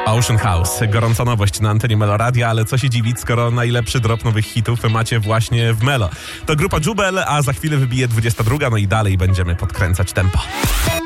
Ocean House. Gorąca nowość na antenie Melo Radia, ale co się dziwić, skoro najlepszy drop nowych hitów macie właśnie w Melo. To grupa Jubel, a za chwilę wybije 22, no i dalej będziemy podkręcać tempo.